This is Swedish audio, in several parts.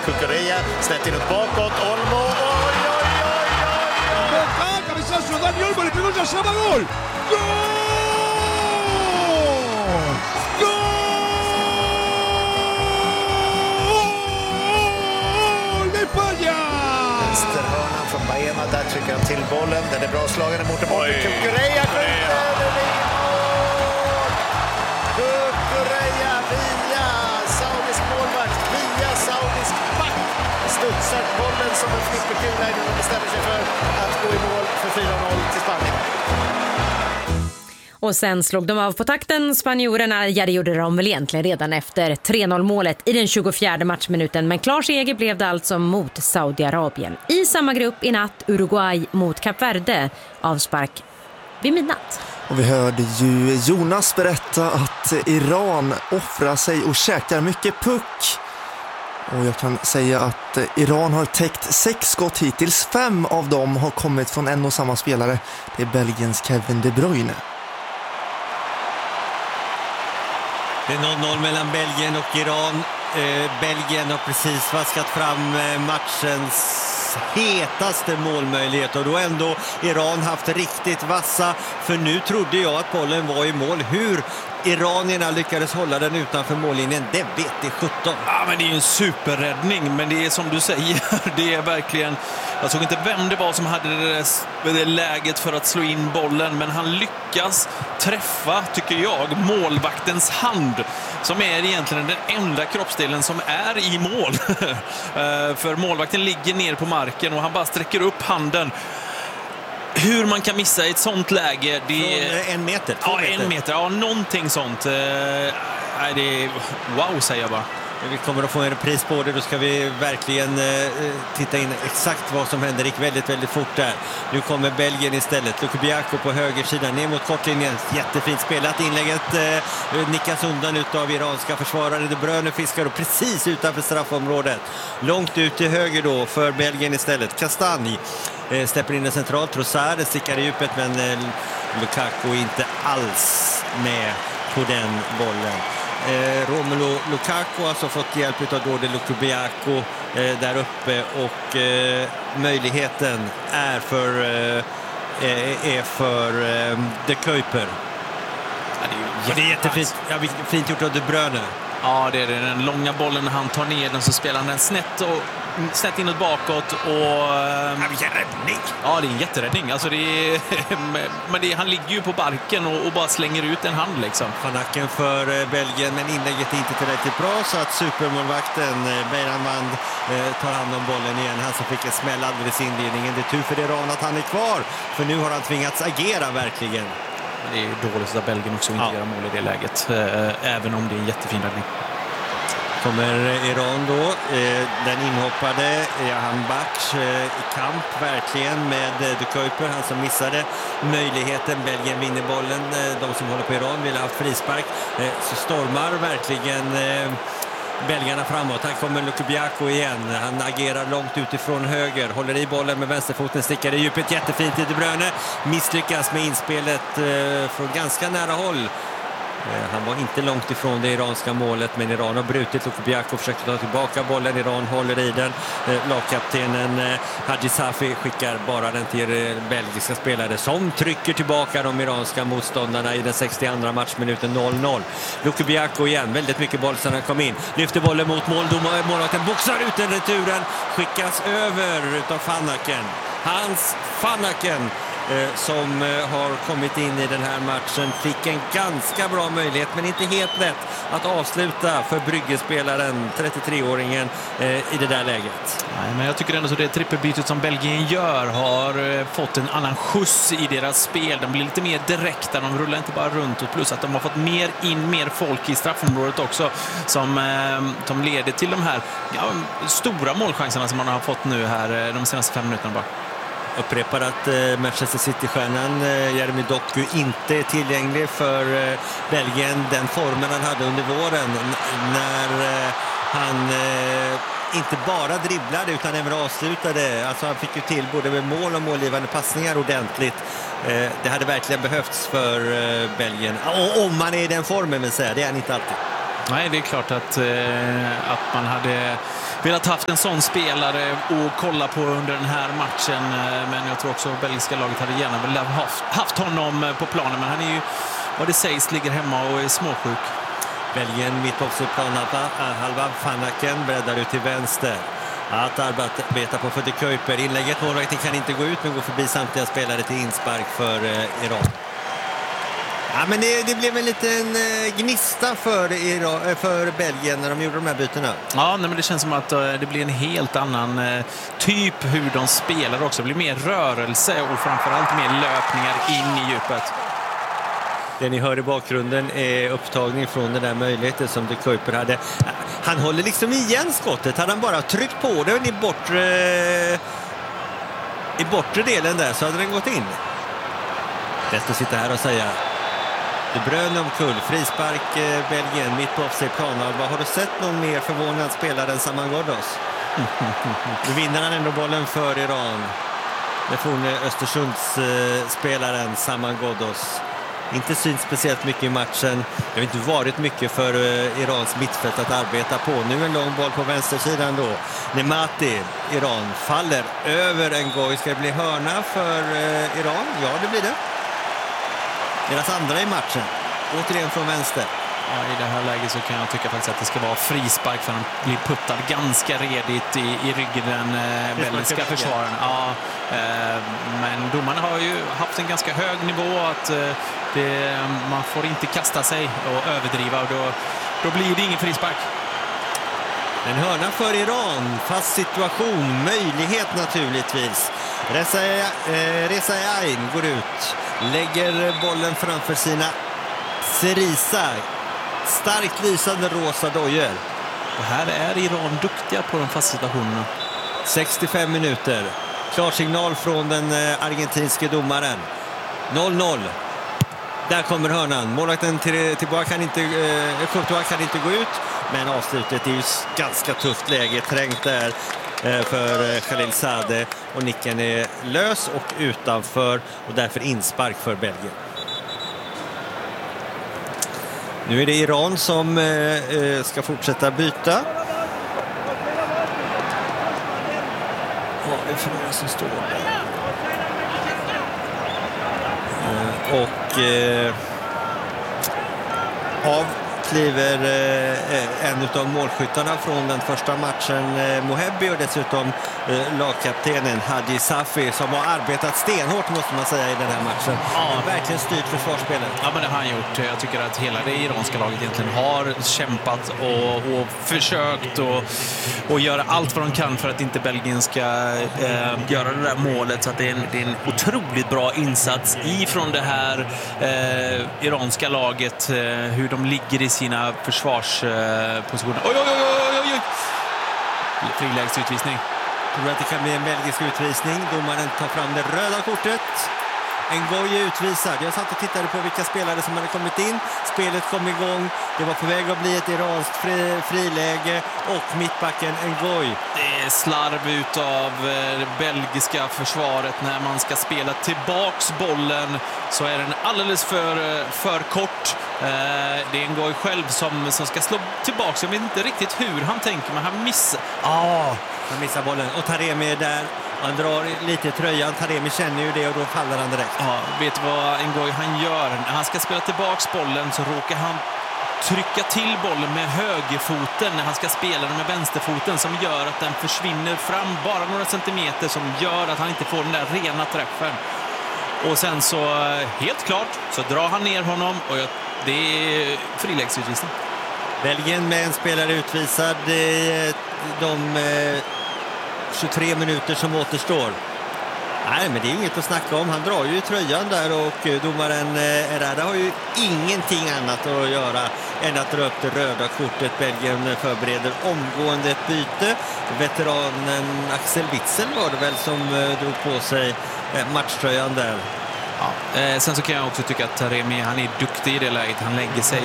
Kukureya, snett inåt bakåt, Olmo, cabezazo, Dani Olmo le pegó, ya se llama gol. ¡Gol! ¡Gol de España! Vänsterhörnan från Baena, där trycker han till bollen, den är bra slagen mot tillbaka. Kukureya skjuter, Kukureya via saudisk målvakt, via saudisk back. Studsar bollen som en flipperkula innan de bestämmer sig för att gå i mål för 4-0 till Spanien. Och sen slog de av på takten spanjorerna. Ja, det gjorde de väl egentligen redan efter 3-0-målet i den 24:e matchminuten. Men klar seger blev det alltså mot Saudiarabien. I samma grupp i natt Uruguay mot Kap Verde, avspark vid midnatt. Och vi hörde ju Jonas berätta att Iran offrar sig och käkar mycket puck. Och jag kan säga att Iran har täckt 6 skott hittills. 5 av dem har kommit från en och samma spelare. Det är Belgiens Kevin De Bruyne. Det är 0-0 mellan Belgien och Iran. Belgien har precis vaskat fram matchens hetaste målmöjlighet och då ändå Iran haft riktigt vassa, för nu trodde jag att bollen var i mål. Hur iranierna lyckades hålla den utanför mållinjen, det vet det 17. Ja, men det är ju en superräddning, men det är som du säger, det är verkligen, jag såg inte vem det var som hade det läget för att slå in bollen, men han lyckas träffa, tycker jag, målvaktens hand, som är egentligen den enda kroppsdelen som är i mål. För målvakten ligger ner på marken och han bara sträcker upp handen. Hur man kan missa i ett sånt läge, det är... Från 1 meter, 2 ja, meter. 1 meter, ja, någonting sånt. Det är wow, säger jag bara. Vi kommer att få en repris på det, då ska vi verkligen titta in exakt vad som händer. Det gick väldigt, väldigt fort där. Nu kommer Belgien istället. Lukubiako på högersidan ner mot kortlinjen. Jättefint spelat. Inlägget nickas undan utav iranska försvarare. De Bruyne fiskar då precis utanför straffområdet. Långt ut till höger då för Belgien istället. Castagne släpper in den centralt. Trossard stickar i djupet, men Lukaku inte alls med på den bollen. Romelu Lukaku har alltså fått hjälp av Dodi Lukubiako där uppe, och möjligheten är för De Kuiper. Ja, det är jättefint, fint gjort av De Bruyne. Ja, det är den långa bollen, när han tar ner den så spelar han den snett inåt bakåt och... Vilken räddning! Ja, det är en jätteräddning. Alltså men han ligger ju på barken och bara slänger ut en hand liksom. Fanacken för Belgien, men inlägget är inte tillräckligt bra, så att supermålvakten Beiranvand tar hand om bollen igen. Han som fick en smäll alldeles i inledningen. Det är tur för Iran att han är kvar, för nu har han tvingats agera verkligen. Det är dåligt att Belgien också inte gör mål i det läget, även om det är en jättefin räddning. Kommer Iran då, den inhoppade Jahan Baksh i kamp verkligen med De Kuiper, han som missade möjligheten. Belgien vinner bollen, de som håller på Iran vill ha haft frispark, så stormar verkligen belgarna framåt. Här kommer Lukubiako igen. Han agerar långt utifrån höger. Håller i bollen med vänsterfoten. Stickar i djupet. Jättefint i De Bruyne. Misslyckas med inspelet från ganska nära håll. Han var inte långt ifrån det iranska målet, men Iran har brutit. Lukubiako försöker ta tillbaka bollen. Iran håller i den. Lagkaptenen Haji Safi skickar bara den till belgiska spelare som trycker tillbaka de iranska motståndarna i den 62:a matchminuten. 0-0. Lukubiako igen. Väldigt mycket boll sedan han kom in. Lyfter bollen mot mål. Målvakten boxar ut den returen. Skickas över utav Fanaken. Hans Fanaken, som har kommit in i den här matchen, fick en ganska bra möjlighet, men inte helt lätt att avsluta för Brygge-spelaren, 33-åringen, i det där läget. Nej, men jag tycker ändå så det trippelbytet som Belgien gör har fått en annan skjuts i deras spel. De blir lite mer direkta, de rullar inte bara runt, och plus att de har fått mer folk i straffområdet också, som leder till de här stora målchanserna som man har fått nu här de senaste 5 minuterna bara. Upprepar att Manchester City-stjärnan Jeremy Doku inte är tillgänglig för Belgien. Den formen han hade under våren när han inte bara dribblade utan även avslutade. Alltså han fick ju till både med mål och målgivande passningar ordentligt. Det hade verkligen behövts för Belgien. Och om man är i den formen, vill säga, det är han inte alltid. Nej, det är klart att man hade velat haft en sån spelare och kolla på under den här matchen. Men jag tror också att belgiska laget hade gärna velat haft honom på planen. Men han är ju, vad det sägs, ligger hemma och är småsjuk. Belgien mitt också på halva. Van Aken breddar ut till vänster. Att arbeta på för de Kuiper. Inlägget, målvakten kan inte gå ut men går förbi samtliga spelare till inspark för Iran. Ja, men det blev en liten gnista för Belgien när de gjorde de här bytena. Ja, men det känns som att det blir en helt annan typ hur de spelar också. Det blir mer rörelse och framförallt mer löpningar in i djupet. Det ni hör i bakgrunden är upptagning från den där möjligheten som de Kuiper hade. Han håller liksom igen skottet. Hade han bara tryckt på den i bortre delen där så hade den gått in. Lätt att sitta här och säga De Bruyne omkull, frispark Belgien mitt på offside-plan. Har du sett någon mer förvånad spelare än Saman Ghoddos? Nu vinner han ändå bollen för Iran. Det får Östersunds spelaren Saman Ghoddos. Inte syns speciellt mycket i matchen. Det har inte varit mycket för Irans mittfält att arbeta på. Nu en lång boll på vänstersidan då. Nemati, Iran, faller över en gång. Ska det bli hörna för Iran? Ja, det blir det. Deras andra i matchen. Återigen från vänster. Ja, i det här läget så kan jag tycka faktiskt att det ska vara frispark för han blir puttad ganska redigt i ryggen den belgiska försvararen. Ja, men domarna har ju haft en ganska hög nivå att man får inte kasta sig och överdriva och då blir det ingen frispark. En hörna för Iran, fast situation, möjlighet naturligtvis. Reza Ain går ut, lägger bollen framför sina Serisa. Starkt lysande rosa dojor. Och här är Iran duktiga på de fasta situationerna. 65 minuter. Klarsignal från den argentinske domaren. 0-0. Där kommer hörnan. Målvakten tillbaka kan inte gå ut. Men avslutet är ju ganska tufft läge. Trängt där för Khalil Sadeh. Och nicken är lös och utanför. Och därför inspark för Belgien. Nu är det Iran som ska fortsätta byta. Vad är det för några som står där? Av kliver en av målskyttarna från den första matchen, Mohebi, och dessutom lagkaptenen Hadi Safi som har arbetat stenhårt måste man säga i den här matchen. Ja, verkligen styrt försvarsspelet. Ja, men det har han gjort. Jag tycker att hela det iranska laget egentligen har kämpat och försökt och göra allt vad de kan för att inte Belgien ska göra det där målet. Så att det är en otroligt bra insats ifrån det här iranska laget, hur de ligger i sina försvarspositioner. Oj! Frilägesutvisning. Jag tror att det kan bli en belgisk utvisning. Domaren tar fram det röda kortet. Ngoy är utvisad. Jag satt och tittade på vilka spelare som hade kommit in. Spelet kom igång. Det var på väg att bli ett iranskt friläge. Och mittbacken Ngoy. Det är slarv utav det belgiska försvaret. När man ska spela tillbaks bollen så är den alldeles för kort. Det är Ngoy själv som ska slå tillbaks. Jag vet inte riktigt hur han tänker, men han missar. Han missar bollen. Och Taremi är där. Han drar lite i tröjan. Taremi känner ju det och då faller han direkt. Ja, vet du vad Ngoy han gör? När han ska spela tillbaks bollen så råkar han trycka till bollen med högerfoten när han ska spela den med vänsterfoten, som gör att den försvinner fram bara några centimeter, som gör att han inte får den där rena träffen. Och sen så helt klart så drar han ner honom och det är frilägesutvisning. Belgien med en spelare utvisad de 23 minuter som återstår. Nej, men det är inget att snacka om. Han drar ju i tröjan där och domaren Errada har ju ingenting annat att göra än att dra upp det röda kortet. Belgien förbereder omgående ett byte. Veteranen Axel Witsel var det väl som drog på sig matchtröjan där. Ja. Sen så kan jag också tycka att Taremi, han är duktig i det läget. Han lägger sig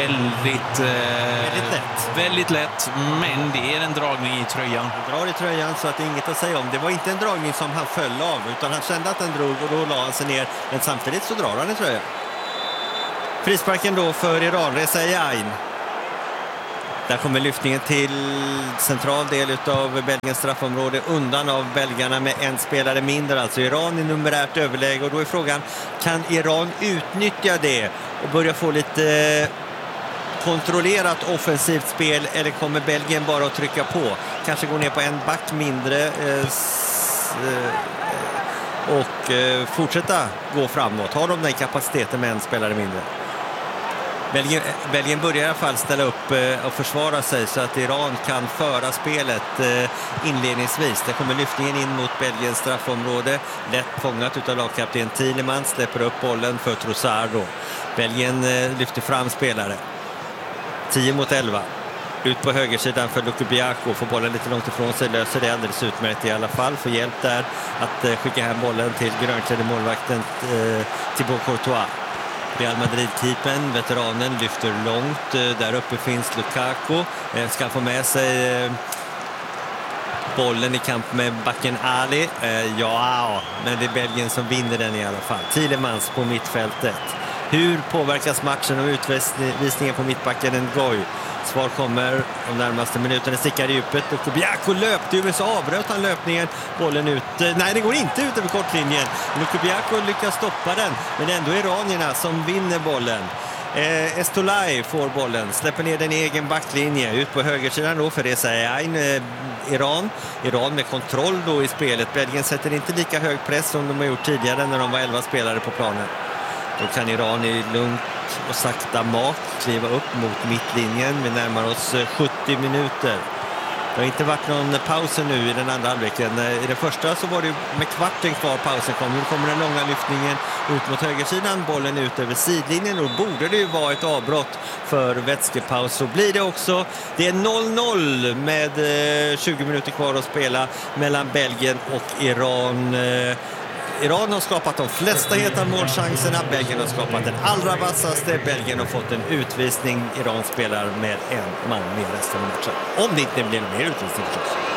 väldigt lätt, men det är en dragning i tröjan. Han drar i tröjan så att det är inget att säga om. Det var inte en dragning som han föll av, utan han kände att den drog och då la han sig ner. Men samtidigt så drar han i tröjan. Frisparken då för Iran, Reza Ain. Där kommer lyftningen till central del av Belgiens straffområde, undan av belgarna med en spelare mindre. Alltså Iran i numerärt överläge, och då är frågan, kan Iran utnyttja det och börja få lite kontrollerat offensivt spel, eller kommer Belgien bara att trycka på? Kanske gå ner på en back mindre och fortsätta gå framåt. Har de den kapaciteten med en spelare mindre? Belgien börjar i alla fall ställa upp och försvara sig så att Iran kan föra spelet inledningsvis. Det kommer lyftningen in mot Belgiens straffområde. Lätt fångat utav lagkapten Thielemans, släpper upp bollen för Trossard. Belgien lyfter fram spelare. 10 mot 11. Ut på högersidan för Lukubiako, får bollen lite långt ifrån sig, löser det alldeles utmärkt i alla fall. Får hjälp där att skicka hem bollen till grönklädde målvakten Thibaut Courtois. Real Madrid-keepern, veteranen, lyfter långt. Där uppe finns Lukaku. Ska få med sig bollen i kamp med backen Ali. Men det är Belgien som vinner den i alla fall. Thielemans på mittfältet. Hur påverkas matchen av utvisningen på mittbacken Ngoy? Svar kommer de närmaste minuterna. Stickar i djupet. Lukubiako löpte ju, så avbröt han löpningen. Bollen ut. Nej, det går inte ut över kortlinjen. Lukubiako lyckas stoppa den. Men det är ändå iranierna som vinner bollen. Estolai får bollen. Släpper ner den i egen backlinje. Ut på högersidan då för Reza Ain. Iran med kontroll då i spelet. Belgien sätter inte lika hög press som de har gjort tidigare när de var 11 spelare på planen. Då kan Iran i lugnt och sakta mat kliva upp mot mittlinjen. Vi närmar oss 70 minuter. Det har inte varit någon paus nu i den andra halvleken. I den första så var det med kvarten kvar pausen kom. Nu kommer den långa lyftningen ut mot högersidan. Bollen ut över sidlinjen. Och borde det ju vara ett avbrott för vätskepaus. Så blir det också. Det är 0-0 med 20 minuter kvar att spela mellan Belgien och Iran. Iran har skapat de flesta heta målchanserna. Belgien har skapat den allra vassaste. Belgien har fått en utvisning. Iran spelar med en man med resten av matchen. Om det inte blir mer utvisning förstås.